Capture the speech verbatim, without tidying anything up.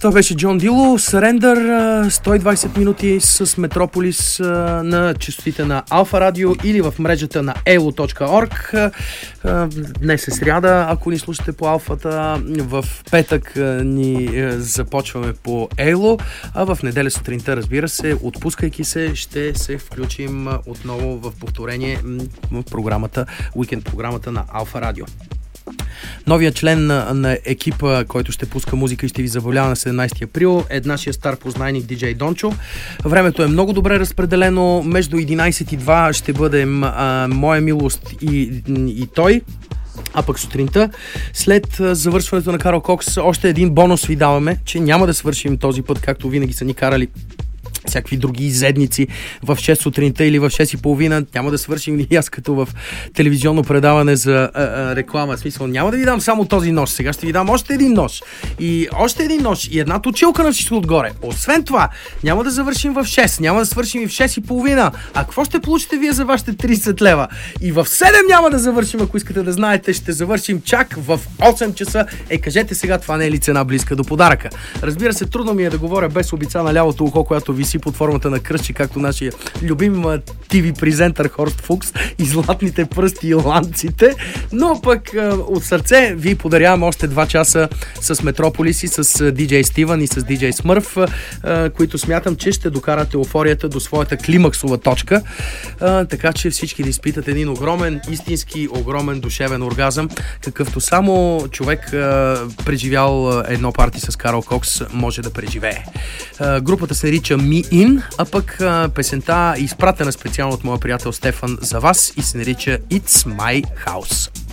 Това беше Джон Дило, Surrender, сто и двайсет минути с Метрополис на честотите на Алфа Радио или в мрежата на elo точка org. Днес е сряда, ако ни слушате по Алфата, в петък ни започваме по Elo, а в неделя сутринта, разбира се, отпускайки се, ще се включим отново в повторение в програмата, уикенд програмата на Алфа Радио. Новият член на, на екипа, който ще пуска музика и ще ви забавлява на седемнайсети април, е нашия стар познайник диджей Дончо. Времето е много добре разпределено. Между единайсет и два ще бъдем а, Моя милост и, и той. А пък сутринта, след завършването на Карл Кокс, още един бонус ви даваме, че няма да свършим този път, както винаги са ни карали всякакви други изедници в шест сутринта или в шест и половина. Няма да свършим и аз като в телевизионно предаване за а, а, реклама. В смисъл, няма да ви дам само този нож. Сега ще ви дам още един нож. И още един нож. И една точилка на всичко отгоре. Освен това, няма да завършим в шест. Няма да свършим и в шест и половина. А какво ще получите вие за вашите трийсет лева? И в седем няма да завършим, ако искате да знаете. Ще завършим чак в осем часа. Е, кажете сега, това не е ли цена близка до подаръка? Разбира се, трудно ми е да говоря без обица на лявото ухо, която виси под формата на кръстче, както нашия любим ти ви презентър Хорст Фукс и златните пръсти и ланците. Но пък от сърце ви подарявам още два часа с Метрополис и с диджей Стивън и с диджей Смърф, които смятам, че ще докарат еуфорията до своята климаксова точка. Така че всички да изпитат един огромен, истински огромен душевен оргазъм, какъвто само човек преживял едно парти с Карл Кокс може да преживее. Групата се нарича Me In, а пък а, песента е изпратена специално от моя приятел Стефан за вас и се нарича It's My House.